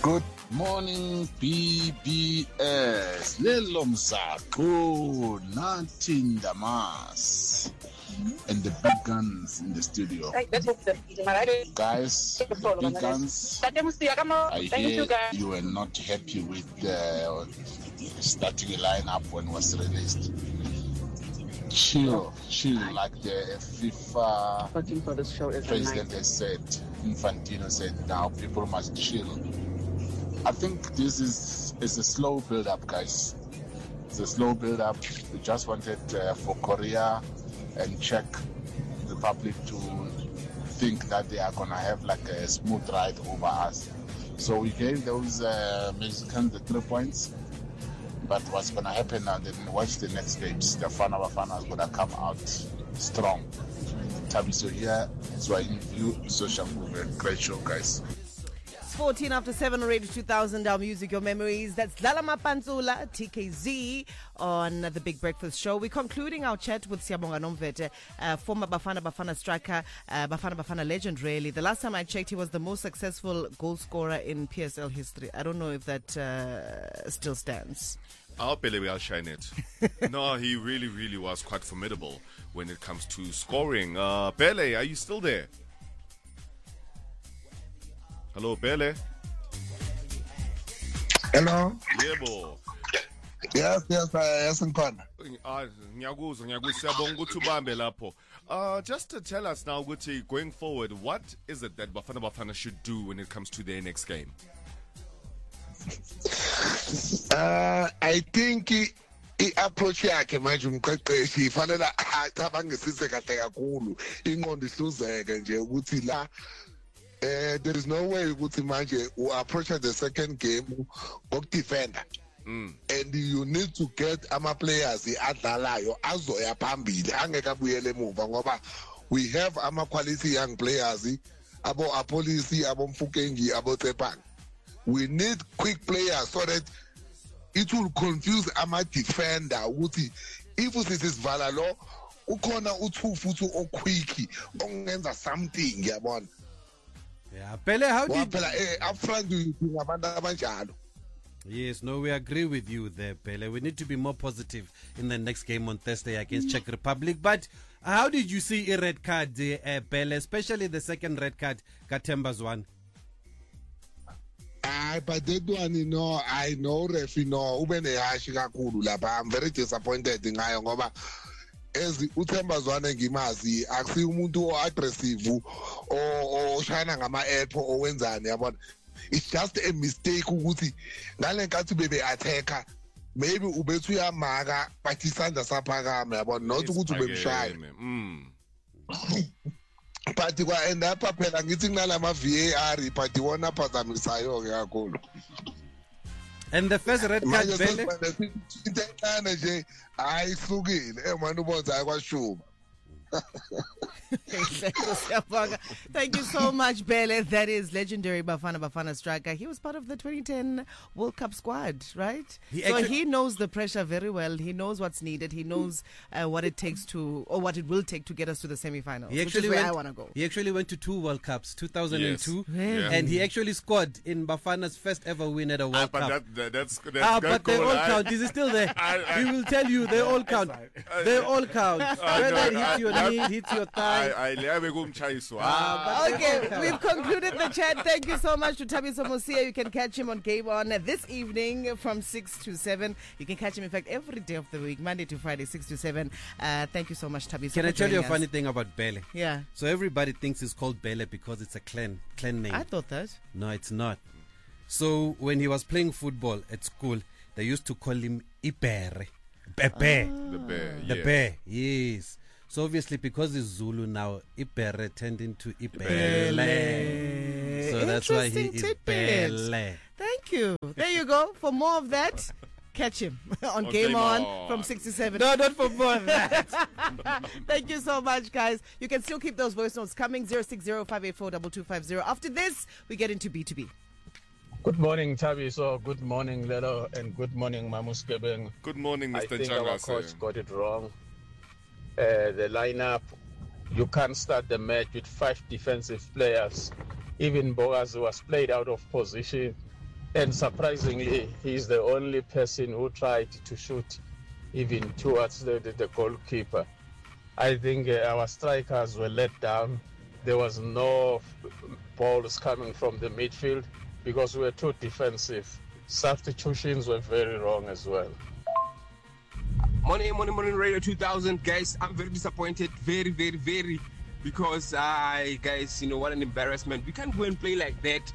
Good morning, BBS. Lelo Mzako, Natin Damas, and the big guns in the studio. Guys, big guns, I hear you were not happy with starting a lineup when it was released. Chill, like the FIFA president has said, Infantino said, now people must chill. I think this is a slow build-up, guys. It's a slow build-up. We just wanted for Korea and Czech Republic to think that they are going to have like a smooth ride over us. So we gave those Mexicans the 3 points. But what's going to happen now, then watch the next games. The Bafana is going to come out strong. Tabiso here, so I view social movement. Great show, guys. 14 after 7 on Radio 2000, our music, your memories. That's Lalama Panzula, TKZ, on the Big Breakfast Show. We're concluding our chat with Siyabonga Nomvete, former Bafana striker, Bafana legend, really. The last time I checked, he was the most successful goal scorer in PSL history. I don't know if that still stands. I'll shine it. No, he really was quite formidable when it comes to scoring. Pele, are you still there? Hello, Pele. Hello. Yebo. Yes, Nkwana. Siyabonga ukuthi ubambe lapho. Just to tell us now, Guti, going forward, what is it that Bafana should do when it comes to their next game? I think i-approach yakhe manje umqeqeshi ifanele acabangisise kahle kakhulu ingqondo ihluzeke nje ukuthi la there is no way ukuthi manje u-approach the second game ngokudefenda and you need to get ama-players adlalayo azoya phambili angeke abuyele emuva ngoba we have ama-quality young players abo-apolisi abo-mfukengi abo-tsepang. We need quick players so that it will confuse ama-defender ukuthi if usisivala lo ukhona u-2 futhi o-quick ongenza something yabona. Yeah, Pele, how did up front you abantu abanjalo? Yes, no, we agree with you there, Pele. We need to be more positive in the next game on Thursday against Czech Republic. But how did you see a red card, Pele, especially the second red card, Katemba's one? But that one, I know refi ubenehashi kakhulu lapha. I'm very disappointed ngayo ngoba as uThemba Zwane ngimazi akusi umuntu o-aggressive oshana ngama-app owenzani yabona. It's just a mistake ukuthi ngale nkathi bebe-attacker maybe ubethu uyamaka but isandla saphakama yabona not ukuthi ubemshaya. But kwa-end up phela ngithi kunalama-VAR but iwona aphazamisayo-ke kakhulu. And the first red card, Pele? Thank you so much, Bele. That is legendary Bafana striker. He was part of the 2010 World Cup squad, right? He knows the pressure very well. He knows what's needed. He knows what it takes to, or what it will take to get us to the semi-finals, which is where I want to go. He actually went to 2 World Cups, 2002, yes. And he actually scored in Bafana's first ever win at a World Cup. But they all count. Is he still there? He will tell you they all count. They all count. Whether it hits your knee, hits your thigh. Okay, we've concluded the chat. Thank you so much to Thabiso Mosia. You can catch him on Game On this evening from 6 to 7. You can catch him, in fact, every day of the week, Monday to Friday, 6 to 7. Thank you so much, Thabiso. Can I tell you a funny thing about Bele? Yeah. So everybody thinks it's called Bele because it's a clan name. I thought that. No, it's not. So when he was playing football at school, they used to call him Ipere. The bear, yes. So obviously because he's Zulu now, Ipere turned into Ipele. So that's why he is Bele. Thank you. There you go. For more of that, catch him on Game On from 6 to 7. No, not for more of that. Thank you so much, guys. You can still keep those voice notes coming, 060-584-2250. After this, we get into B2B. Good morning, Thabiso. Good morning, Lelo. And good morning, Mamus Gebeng. Good morning, Mr. I think Changa. our coach got it wrong. The lineup, you can't start the match with 5 defensive players. Even Boaz was played out of position. And surprisingly, he's the only person who tried to shoot even towards the goalkeeper. I think our strikers were let down. There was no balls coming from the midfield because we were too defensive. Substitutions were very wrong as well. Morning, Radio 2000, guys. I'm very disappointed, very, because guys, you know what an embarrassment. We can't go and play like that.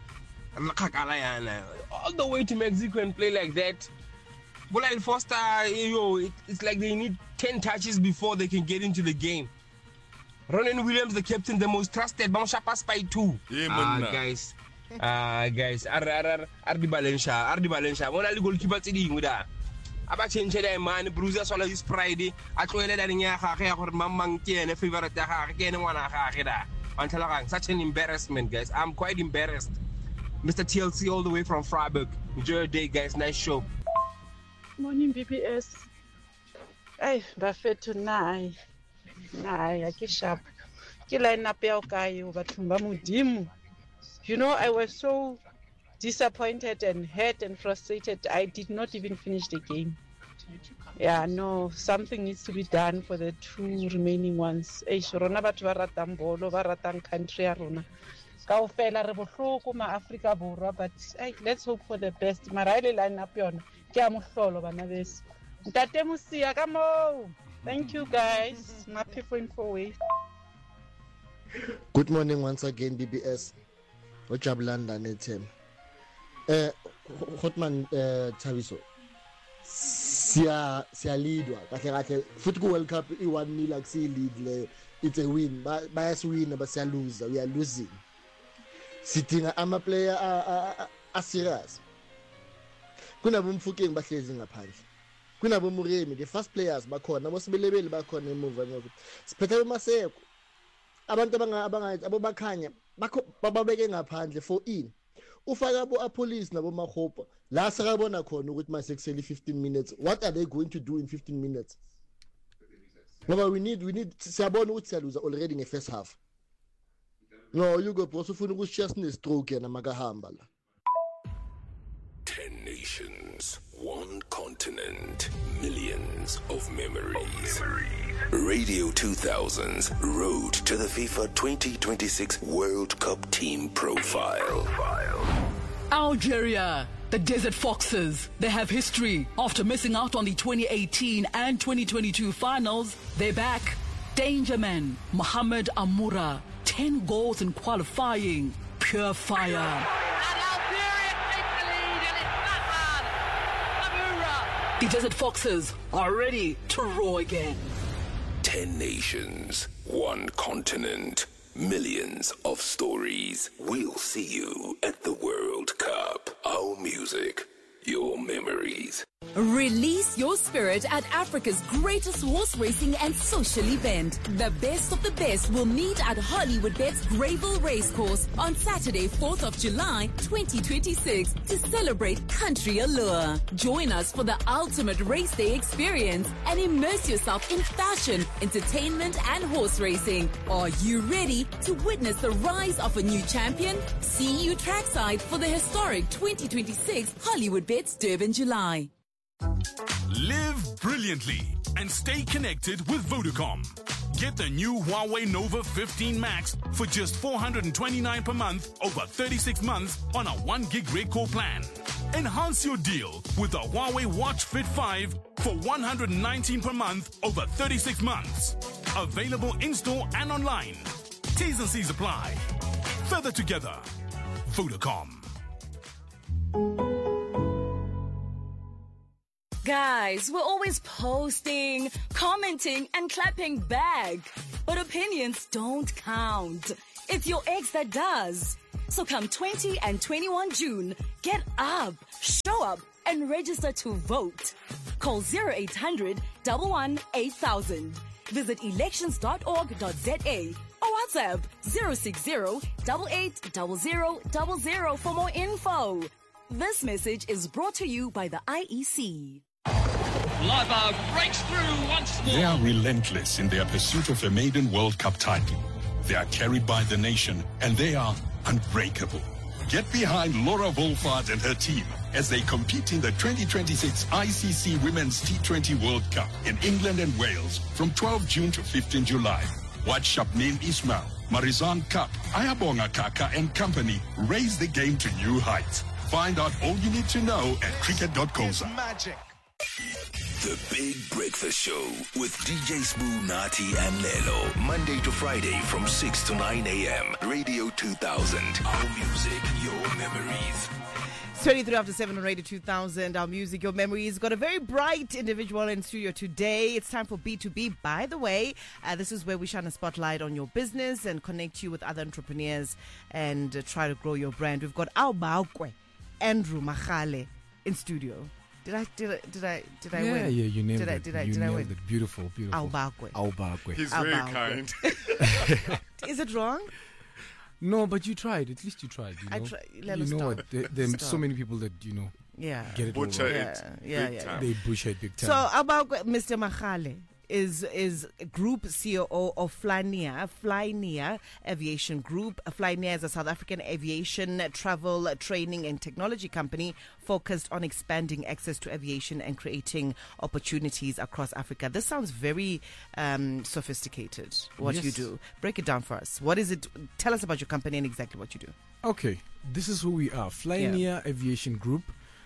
All the way to Mexico and play like that. Well, Foster, it's like they need 10 touches before they can get into the game. Ronan Williams, the captain, the most trusted. Pass by 2. Guys. Guys, Ardi Balensha. One of the goalkeepers in with aba change the man bruiser sola his pride a tloele la nya gage gore mamang ke ene favorite ya gage ke ene ngwana gage da antlagang. Such an embarrassment, guys. I'm quite embarrassed. Mr. TLC all the way from Freiburg. Enjoy your day, guys. Nice show. Morning, BBS. Hey, Buffett tonight. I get sharp. Kilaina Peokayo, but Mudimu. You know, I was so disappointed and hurt and frustrated. I did not even finish the game. Yeah, no, something needs to be done for the 2 remaining ones. Rona batho ba ratang bolo, ba ratang country ya rona. Kaofela re bohloko ma Africa borwa, but let's hope for the best. Mara ile line up yona ke a mohlolo bana beso. Ntate Musia ka mo. Thank you guys. Happy for info. Good morning once again, BBS. Ojabulanda netem. Hotman Chaviso. Sia leadwa kahle futhi ku World Cup i1-0 akusi lead le. It's a win. Bayaswina basiya lose. We are losing. Sidinga ama player a serious. Kunabo Mfukeng bahlezi ngaphandle. Kunabo Muremi, the first players bakhona, bosibelebeli bakhona emuva ngoku. Siphethe Maseko. Abantu abangayithi ababakhanya bababeke ngaphandle for in. Ufaka bo police nabo mahopa. La sakabona khona ukuthi masekuseli 15 minutes. What are they going to do in 15 minutes? Ngoba we need siyabona ukuthi siyaluza already in the first half. No, you go boss ufuna ukushiya sine stroke yena makahamba la. 10 nations, 1 continent, millions of memories. Radio 2000's Road to the FIFA 2026 World Cup Team Profile. Algeria, the Desert Foxes. They have history. After missing out on the 2018 and 2022 finals, they're back. Danger Man, Mohamed Amoura. 10 goals in qualifying. Pure fire. The Desert Foxes are ready to roar again. 10 nations, 1 continent, millions of stories. We'll see you at the World Cup. Our music, your memories. Release your spirit at Africa's greatest horse racing and social event. The best of the best will meet at Hollywoodbets Greyville Racecourse on Saturday, 4th of July, 2026 to celebrate country allure. Join us for the ultimate race day experience and immerse yourself in fashion, entertainment and horse racing. Are you ready to witness the rise of a new champion? See you trackside for the historic 2026 Hollywoodbets Durban July. Live brilliantly and stay connected with Vodacom. Get the new Huawei Nova 15 Max for just $429 per month over 36 months on a 1 gig rate core plan. Enhance your deal with the Huawei Watch Fit 5 for $119 per month over 36 months. Available in-store and online. T's and C's apply. Further together. Vodacom. Guys, we're always posting, commenting, and clapping back. But opinions don't count. It's your ex that does. So come 20 and 21 June, get up, show up, and register to vote. Call 0800 11 8000. Visit elections.org.za or WhatsApp 060 8800 00 for more info. This message is brought to you by the IEC. Live breaks through once more. They are relentless in their pursuit of a maiden World Cup title. They are carried by the nation and they are unbreakable. Get behind Laura Wolfhard and her team as they compete in the 2026 ICC Women's T20 World Cup in England and Wales from 12 June to 15 July. Watch Shabneel Ismail, Marizan Cup, Ayabonga Kaka and company raise the game to new heights. Find out all you need to know at cricket.coza. Magic. The Big Breakfast Show with DJ Smooth, Nati and Lelo. Monday to Friday from 6 to 9 a.m. Radio 2000. Our music, your memories. 23 after 7 on Radio 2000. Our music, your memories. Got a very bright individual in studio today. It's time for B2B. By the way, this is where we shine a spotlight on your business and connect you with other entrepreneurs and try to grow your brand. We've got Aubakwe, Andrew Machale in studio. Did I win? Yeah, you nailed it. Did I nailed win? It. Beautiful. Aubakwe. He's very kind. Is it wrong? No, but you tried. At least you tried. You know, you know what? There are so many people that get it butcher over. Yeah. They butcher it big time. So Aubakwe, Mr. Machale is Group CEO of Flyneer Aviation Group. Flyneer is a South African aviation travel training and technology company focused on expanding access to aviation and creating opportunities across Africa. This sounds very sophisticated, what you do. Break it down for us. What is it? Tell us about your company and exactly what you do. Okay, this is who we are. Flyneer Aviation Group.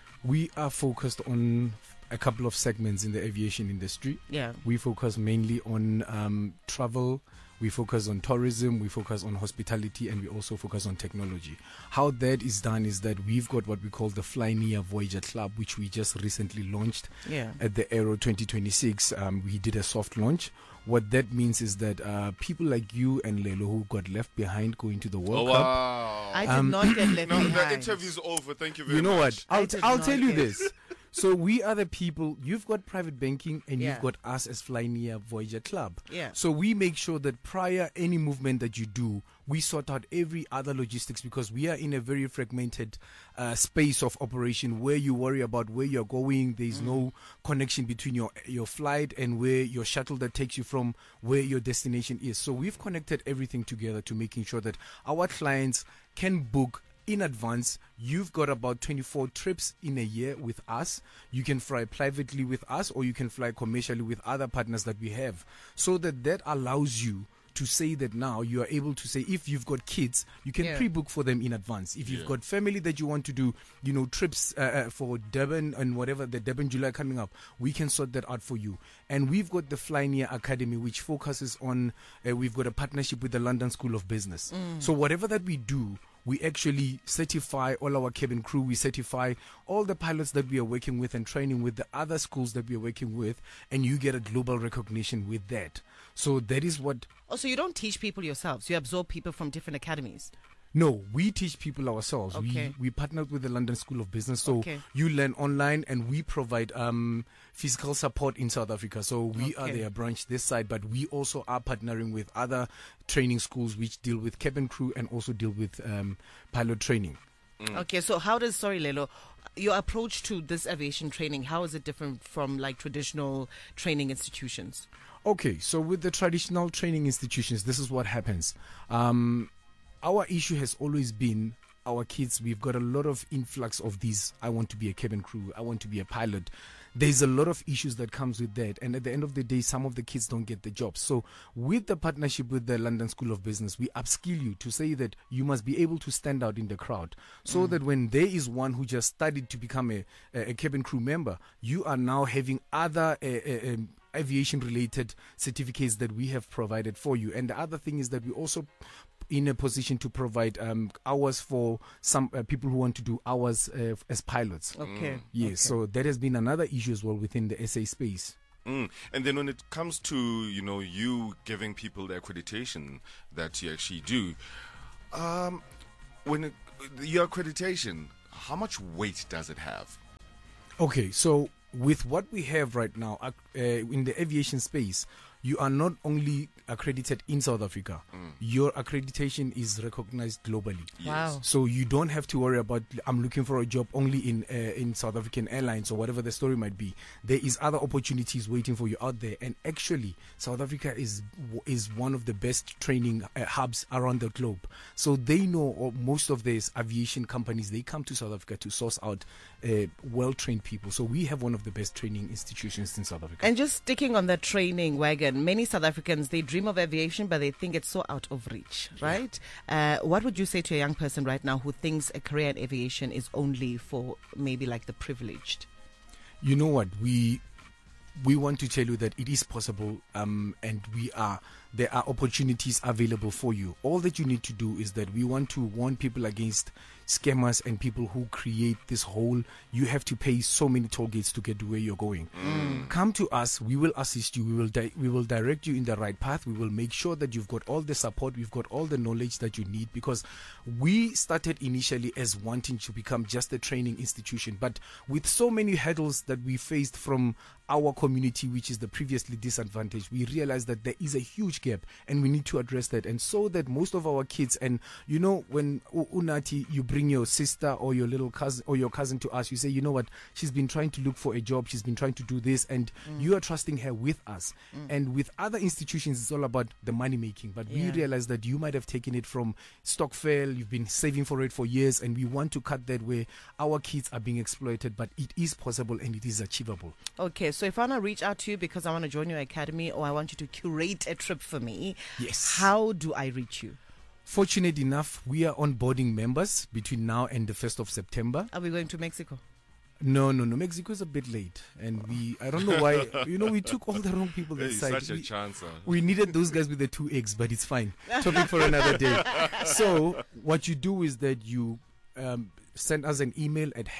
We are focused on a couple of segments in the aviation industry. Yeah. We focus mainly on travel, we focus on tourism, we focus on hospitality, and we also focus on technology. How that is done is that we've got what we call the Flyneer Voyager Club, which we just recently launched at the Aero 2026. We did a soft launch. What that means is that people like you and Lelo who got left behind going to the World Cup. Wow. I did not get left behind. The interview's over. Thank you very much. You know what? I'll tell you this. So we are the people, you've got private banking and you've got us as Flyneer Voyager Club. Yeah. So we make sure that prior any movement that you do, we sort out every other logistics because we are in a very fragmented space of operation where you worry about where you're going. There's no connection between your flight and where your shuttle that takes you from where your destination is. So we've connected everything together to making sure that our clients can book in advance. You've got about 24 trips in a year with us. You can fly privately with us or you can fly commercially with other partners that we have. So that allows you to say that now you are able to say if you've got kids, you can pre-book for them in advance. If you've got family that you want to do, trips for Durban and whatever, the Durban July coming up, we can sort that out for you. And we've got the Flyneer Academy, which focuses on, we've got a partnership with the London School of Business. So whatever that we do, we actually certify all our cabin crew. We certify all the pilots that we are working with and training with the other schools that we are working with. And you get a global recognition with that. So that is what... Oh, so you don't teach people yourselves. You absorb people from different academies. No, we teach people ourselves. Okay. We partnered with the London School of Business. So you learn online and we provide physical support in South Africa. So we are their branch this side, but we also are partnering with other training schools which deal with cabin crew and also deal with pilot training. Okay, so how does, sorry Lelo, your approach to this aviation training, how is it different from like traditional training institutions? Okay, so with the traditional training institutions, this is what happens. Our issue has always been our kids. We've got a lot of influx of these. I want to be a cabin crew. I want to be a pilot. There's a lot of issues that comes with that. And at the end of the day, some of the kids don't get the jobs. So with the partnership with the London School of Business, we upskill you to say that you must be able to stand out in the crowd. So that when there is one who just studied to become a cabin crew member, you are now having other aviation related certificates that we have provided for you. And the other thing is that we also in a position to provide hours for some people who want to do hours as pilots. Okay. Yes, so that has been another issue as well within the SA space. And then when it comes to, you giving people the accreditation that you actually do, your accreditation, how much weight does it have? Okay, so with what we have right now in the aviation space, you are not only accredited in South Africa, your accreditation is recognized globally. Wow. So you don't have to worry about, I'm looking for a job only in South African Airlines or whatever the story might be. There is other opportunities waiting for you out there. And actually, South Africa is one of the best training hubs around the globe. So they know, or most of these aviation companies, they come to South Africa to source out well-trained people. So we have one of the best training institutions in South Africa. And just sticking on that training wagon, many South Africans, they dream of aviation, but they think it's so out of reach, right? What would you say to a young person right now who thinks a career in aviation is only for maybe like the privileged? You know what? We want to tell you that it is possible, and there are opportunities available for you. All that you need to do is that we want to warn people against scammers and people who create this whole, you have to pay so many toll gates to get to where you're going. Come to us, we will assist you, we will direct you in the right path. We will make sure that you've got all the support, we've got all the knowledge that you need, because we started initially as wanting to become just a training institution, but with so many hurdles that we faced from our community, which is the previously disadvantaged, we realized that there is a huge gap and we need to address that. And so that most of our kids, and you know, when Unati, you bring your sister or your little cousin or your cousin to us, you say, you know what, she's been trying to look for a job, she's been trying to do this, and you are trusting her with us. And with other institutions, it's all about the money making. But we realize that you might have taken it from Stockfell, you've been saving for it for years, and we want to cut that where our kids are being exploited. But it is possible and it is achievable. Okay, so if I want to reach out to you because I want to join your academy or I want you to curate a trip for me, yes, how do I reach you? Fortunate enough, we are onboarding members between now and the 1st of September. Are we going to Mexico? No. Mexico is a bit late. And I don't know why, we took all the wrong people that side. Such a chance. We needed those guys with the 2 eggs, but it's fine. Topic for another day. So what you do is that you send us an email at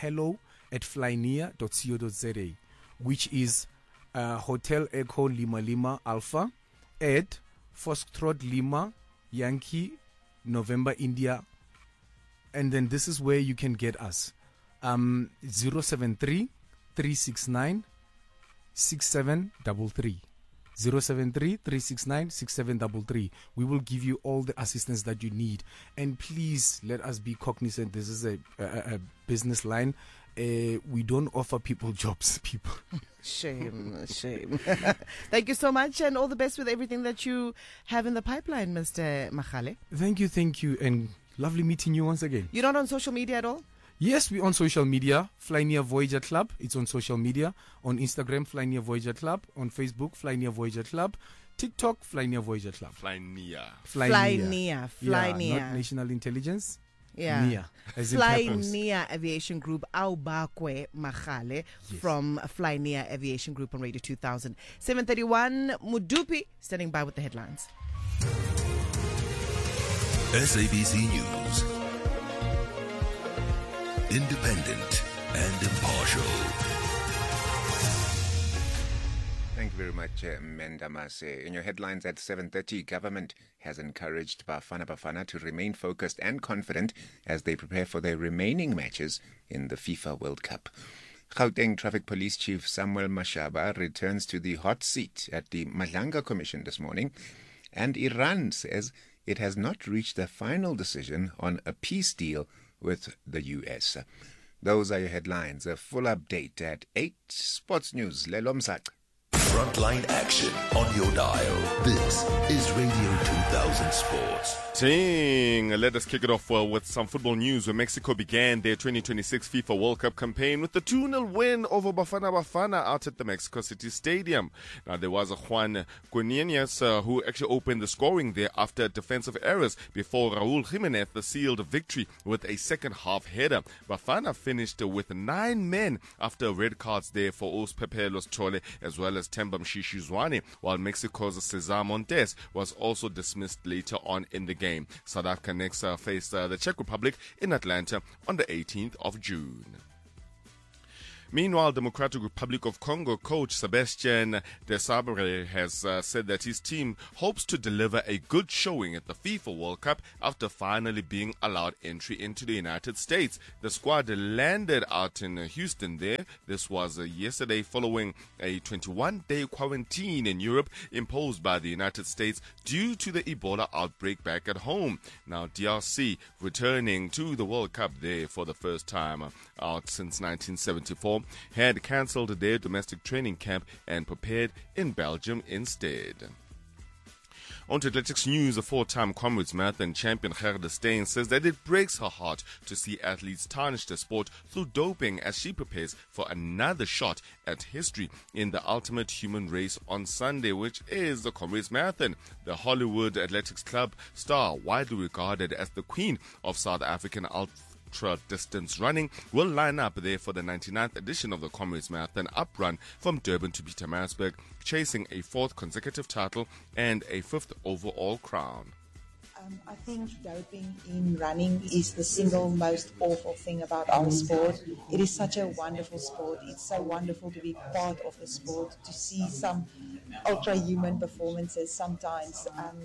hello@flynear.co.za, which is Hotel Echo Lima Lima Alpha at Foxtrot Lima Yankee November India, and then this is where you can get us. 073 369 6733. 073-369-6733. We will give you all the assistance that you need. And please let us be cognizant. This is a business line. We don't offer people jobs, people. Shame. Thank you so much, and all the best with everything that you have in the pipeline, Mr. Magale. Thank you, and lovely meeting you once again. You're not on social media at all? Yes, we're on social media. Fly Near Voyager Club. It's on social media. On Instagram, Fly Near Voyager Club. On Facebook, Fly Near Voyager Club. TikTok, Fly Near Voyager Club. Fly Near. Not National Intelligence. Yeah. Nia, Fly Near Aviation Group, Aubakwe Magale from Fly Near Aviation Group on Radio 2000. 7:31, Mudupi standing by with the headlines. SABC News. Independent and impartial. Thank you very much, Mendamase. In your headlines at 7:30, government has encouraged Bafana to remain focused and confident as they prepare for their remaining matches in the FIFA World Cup. Gauteng Traffic Police Chief Samuel Mashaba returns to the hot seat at the Madlanga Commission this morning, and Iran says it has not reached a final decision on a peace deal with the US. Those are your headlines. A full update at 8. Sports News. Lelomsak. Frontline action on your dial. This is Radio 2000 Sports. Let us kick it off with some football news, where Mexico began their 2026 FIFA World Cup campaign with the 2-0 win over Bafana out at the Mexico City Stadium. Now, there was a Juan Quinones who actually opened the scoring there after defensive errors before Raul Jimenez sealed victory with a second-half header. Bafana finished with 9 men after red cards there for Os Pepe Los Chole as well as Temba Mshishizwane, while Mexico's Cesar Montes was also dismissed later on in the game. South Africa next face the Czech Republic in Atlanta on the 18th of June. Meanwhile, Democratic Republic of Congo coach Sebastian Desabre has said that his team hopes to deliver a good showing at the FIFA World Cup after finally being allowed entry into the United States. The squad landed out in Houston there. This was yesterday following a 21-day quarantine in Europe imposed by the United States due to the Ebola outbreak back at home. Now, DRC returning to the World Cup there for the first time out since 1974, had cancelled their domestic training camp and prepared in Belgium instead. On to athletics news, a four-time Comrades Marathon champion Gerda Steyn says that it breaks her heart to see athletes tarnish their sport through doping as she prepares for another shot at history in the ultimate human race on Sunday, which is the Comrades Marathon. The Hollywood Athletics Club star, widely regarded as the queen of South African ultra-distance running, will line up there for the 99th edition of the Comrades Marathon Uprun from Durban to Pietermaritzburg, chasing a fourth consecutive title and a fifth overall crown. I think doping in running is the single most awful thing about our sport. It is such a wonderful sport. It's so wonderful to be part of the sport, to see some ultra-human performances sometimes,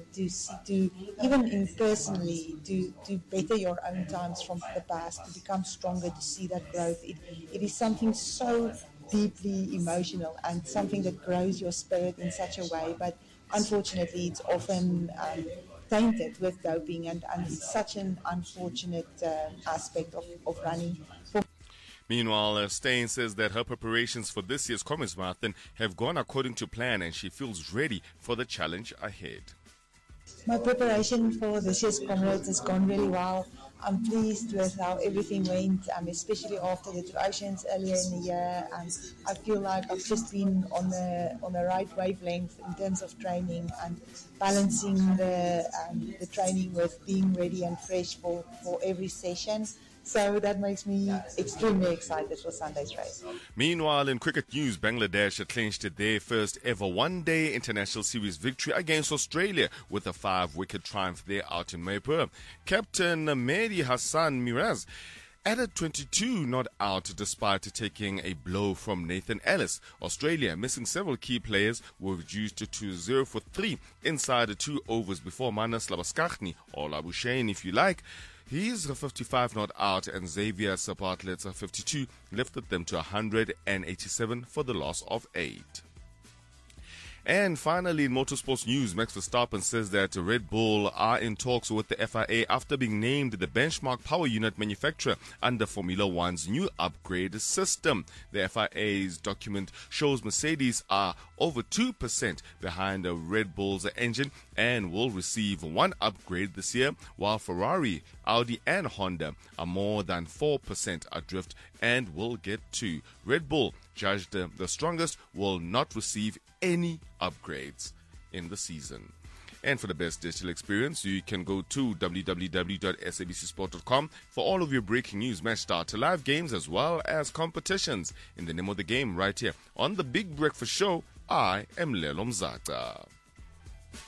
to even in personally, to better your own times from the past, to become stronger, to see that growth. It is something so deeply emotional and something that grows your spirit in such a way, but unfortunately it's often tainted with doping and such an unfortunate aspect of running. Meanwhile, Steyn says that her preparations for this year's Comrades Marathon have gone according to plan and she feels ready for the challenge ahead. My preparation for this year's Comrades has gone really well. I'm pleased with how everything went, especially after the 2 Oceans earlier in the year. I feel like I've just been on the right wavelength in terms of training and balancing the training with being ready and fresh for every session. So that makes me extremely excited for Sunday's race. Meanwhile, in cricket news, Bangladesh clinched their first ever one-day international series victory against Australia with a 5-wicket triumph there out in Maypur. Captain Mehdi Hassan Miraz added 22 not out despite taking a blow from Nathan Ellis. Australia, missing several key players, were reduced to 0 for 3 inside 2 overs before Manas Labuschagne, or Labuschagne if you like. He's 55 not out, and Xavier Bartlett's 52 lifted them to 187 for the loss of 8. And finally, in motorsports news, Max Verstappen says that Red Bull are in talks with the FIA after being named the benchmark power unit manufacturer under Formula One's new upgrade system. The FIA's document shows Mercedes are over 2% behind the Red Bull's engine and will receive 1 upgrade this year, while Ferrari, Audi and Honda are more than 4% adrift and will get 2. Red Bull, judged the strongest, will not receive any upgrades in the season. And for the best digital experience, you can go to www.sabcsport.com for all of your breaking news, match start, live games, as well as competitions. In the name of the game, right here on the Big Breakfast Show, I am Lelo Mzata.